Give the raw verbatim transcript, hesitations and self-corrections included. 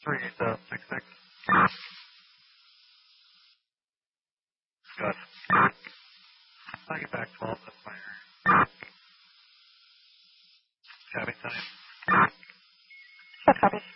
three seven six six. Good. I'll get back twelve, that's my area. Copy time. What copy?